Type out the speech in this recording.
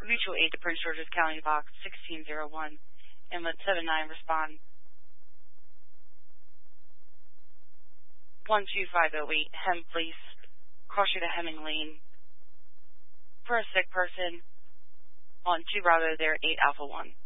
Mutual aid to Prince George's County, Box 1601. Inlet 79, respond. 12508, Hem Police. Cross you to Hemming Lane. For a sick person on 2 Bravo there, 8 Alpha 1.